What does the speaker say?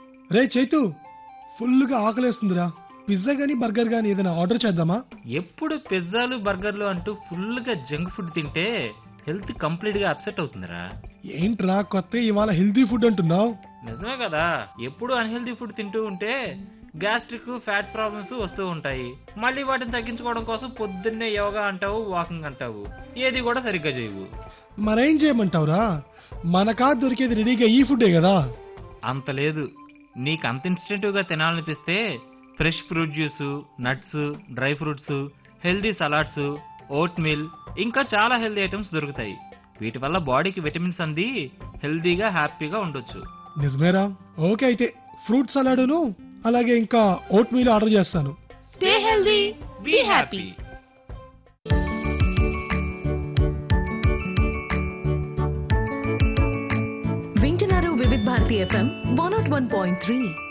రే చైతు, ఫుల్గా ఆకలేస్తుందిరా. పిజ్జా గానీ బర్గర్ గానీ ఏదైనా ఆర్డర్ చేద్దామా? ఎప్పుడు పిజ్జాలు బర్గర్లు అంటూ ఫుల్గా జంక్ ఫుడ్ తింటే హెల్త్ కంప్లీట్ గా అప్సెట్ అవుతుందిరా. ఏంట్రా కొత్త ఇవాళ హెల్తీ ఫుడ్ అంటున్నావు? నిజమే కదా, ఎప్పుడు అన్హెల్దీ ఫుడ్ తింటూ ఉంటే గ్యాస్ట్రిక్ ఫ్యాట్ ప్రాబ్లమ్స్ వస్తూ ఉంటాయి. మళ్ళీ వాటిని తగ్గించుకోవడం కోసం పొద్దున్నే యోగా అంటావు, వాకింగ్ అంటావు, ఏది కూడా సరిగ్గా చేయవు. మరేం చేయమంటావురా? మనకా దొరికేది రెడీగా ఈ ఫుడ్డే కదా. అంత లేదు, నీకు అంత ఇన్స్టెంటివ్ గా తినాలనిపిస్తే fresh fruit juice, nuts, dry fruits, healthy salads, vote mill, ఇంకా చాలా హెల్దీ ఐటమ్స్ దొరుకుతాయి. వీటి వల్ల బాడీకి విటమిన్స్ అంది హెల్దీగా హ్యాపీగా ఉండొచ్చు. నిజమేరా. ఓకే, అయితే ఫ్రూట్ సలాడును అలాగే ఇంకా ఓట్ మీల్ ఆర్డర్ చేస్తాను. Stay healthy, be happy. వింటున్నారు వివిధ భారతి FM 101.3.